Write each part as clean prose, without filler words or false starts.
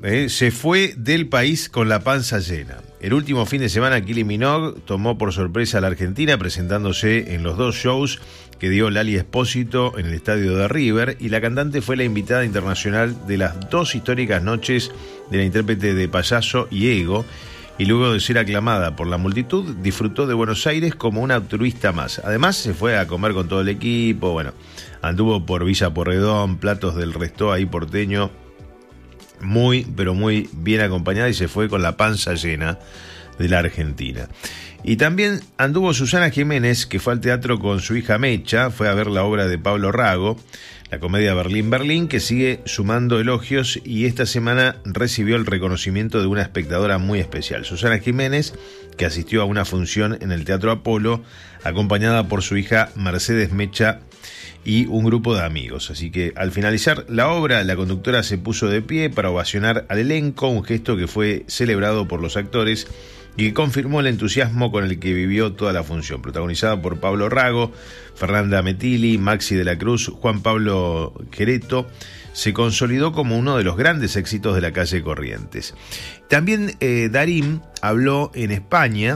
se fue del país con la panza llena. El último fin de semana, Kylie Minogue tomó por sorpresa a la Argentina presentándose en los 2 shows que dio Lali Espósito en el estadio de River, y la cantante fue la invitada internacional de las 2 históricas noches de la intérprete de Payaso y Ego, y luego de ser aclamada por la multitud, disfrutó de Buenos Aires como una turista más. Además, se fue a comer con todo el equipo, anduvo por Villa Porredón, platos del Restó ahí porteño, muy, pero muy bien acompañada, y se fue con la panza llena de la Argentina. Y también anduvo Susana Jiménez, que fue al teatro con su hija Mecha, fue a ver la obra de Pablo Rago, la comedia Berlín, Berlín, que sigue sumando elogios, y esta semana recibió el reconocimiento de una espectadora muy especial. Susana Jiménez, que asistió a una función en el Teatro Apolo, acompañada por su hija Mercedes Mecha y un grupo de amigos. Así que al finalizar la obra, la conductora se puso de pie para ovacionar al elenco, un gesto que fue celebrado por los actores y que confirmó el entusiasmo con el que vivió toda la función, protagonizada por Pablo Rago, Fernanda Metilli, Maxi de la Cruz, Juan Pablo Quereto. Se consolidó como uno de los grandes éxitos de la calle Corrientes. También Darín habló en España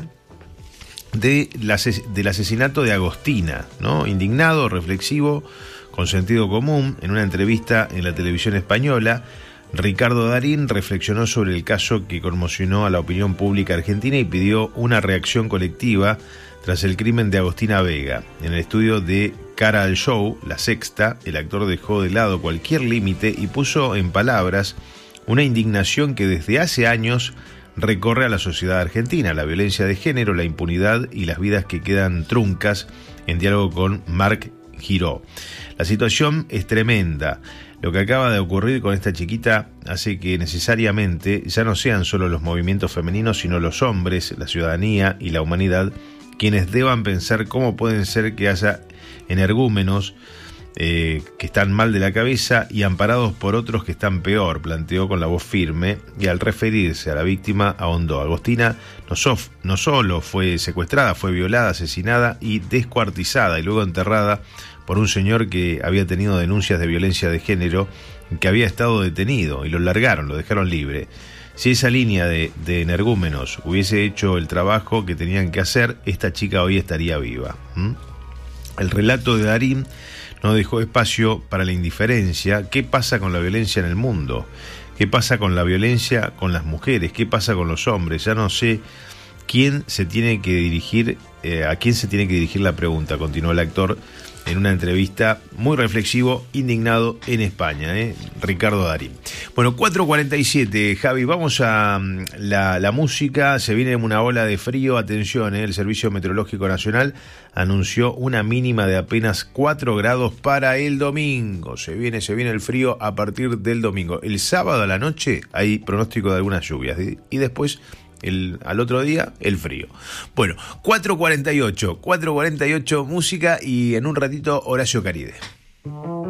del asesinato de Agostina, ¿no? Indignado, reflexivo, con sentido común. En una entrevista en la televisión española, Ricardo Darín reflexionó sobre el caso que conmocionó a la opinión pública argentina y pidió una reacción colectiva tras el crimen de Agostina Vega. En el estudio de Cara al Show, La Sexta, el actor dejó de lado cualquier límite y puso en palabras una indignación que desde hace años recorre a la sociedad argentina: la violencia de género, la impunidad y las vidas que quedan truncas, en diálogo con Marc Giró. La situación es tremenda. Lo que acaba de ocurrir con esta chiquita hace que necesariamente ya no sean solo los movimientos femeninos, sino los hombres, la ciudadanía y la humanidad quienes deban pensar cómo pueden ser que haya energúmenos que están mal de la cabeza y amparados por otros que están peor, planteó con la voz firme, y al referirse a la víctima ahondó: Agostina no solo fue secuestrada, fue violada, asesinada y descuartizada y luego enterrada por un señor que había tenido denuncias de violencia de género, que había estado detenido y lo largaron, lo dejaron libre. Si esa línea de energúmenos hubiese hecho el trabajo que tenían que hacer, esta chica hoy estaría viva. El relato de Darín no dejó espacio para la indiferencia. ¿Qué pasa con la violencia en el mundo? ¿Qué pasa con la violencia con las mujeres? ¿Qué pasa con los hombres? Ya no sé a quién se tiene que dirigir la pregunta, continuó el actor en una entrevista, muy reflexivo, indignado en España, Ricardo Darín. Bueno, 4:47, Javi, vamos a la música. Se viene una ola de frío, atención, el Servicio Meteorológico Nacional anunció una mínima de apenas 4 grados para el domingo. Se viene el frío a partir del domingo. El sábado a la noche hay pronóstico de algunas lluvias y después al otro día el frío. Bueno, 4:48 música, y en un ratito Horacio Caride.